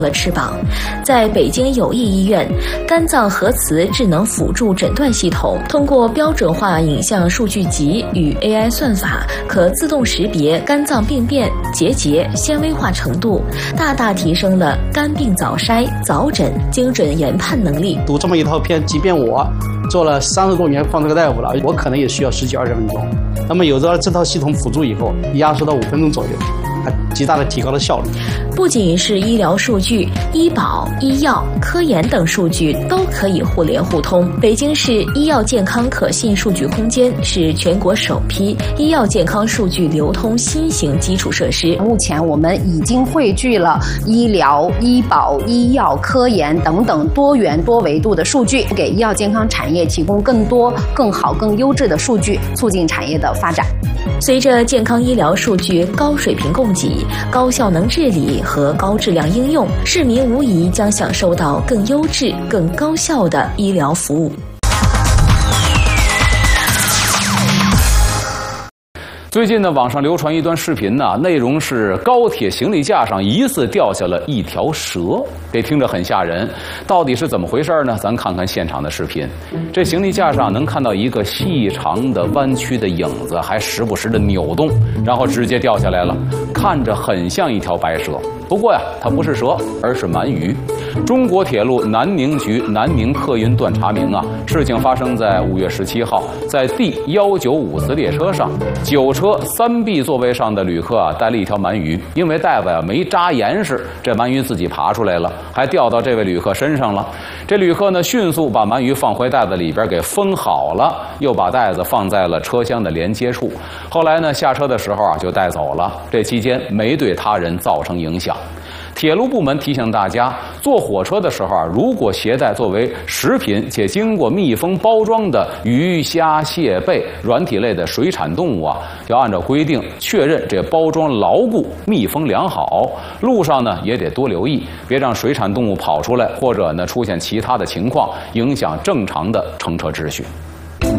了翅膀。在北京友谊医院，肝脏核磁智能辅助诊断系统通过标准化影像数据集与 AI 算法，可自动识别肝脏病变、结节、纤维化程度，大大提升了肝病早筛、早诊、精准研判能力。 读这么一套片，即便我做了30多年放射科大夫了，我可能也需要10几20分钟。那么有了这套系统辅助以后，压缩到5分钟左右，它极大的提高了效率。 不仅是医疗数据，医保、医药、科研等数据都可以互联互通。北京市医药健康可信数据空间是全国首批医药健康数据流通新型基础设施。 目前我们已经汇聚了医疗、医保、医药、科研等等多元多维度的数据，给医药健康产业提供更多、更好、更优质的数据，促进产业的发展。 随着健康医疗数据高水平供给、高效能治理和高质量应用，市民无疑将享受到更优质、更高效的医疗服务。 最近呢，网上流传一段视频呢，内容是高铁行李架上疑似掉下了一条蛇，这听着很吓人。到底是怎么回事呢？咱看看现场的视频。这行李架上能看到一个细长的弯曲的影子，还时不时的扭动，然后直接掉下来了，看着很像一条白蛇。不过呀，它不是蛇，而是鳗鱼。中国铁路南宁局南宁客运段查明啊，事情发生在5月17号，在 D195次列车上，9车3B 座位上的旅客啊带了一条鳗鱼，因为袋子呀没扎严实，这鳗鱼自己爬出来了，还掉到这位旅客身上了。这旅客呢迅速把鳗鱼放回袋子里边给封好了，又把袋子放在了车厢的连接处。后来呢下车的时候啊就带走了，这期间没对他人造成影响。铁路部门提醒大家，坐火车的时候啊，如果携带作为食品且经过密封包装的鱼虾蟹贝软体类的水产动物啊，要按照规定确认这包装牢固、密封良好。路上呢也得多留意，别让水产动物跑出来，或者呢出现其他的情况，影响正常的乘车秩序。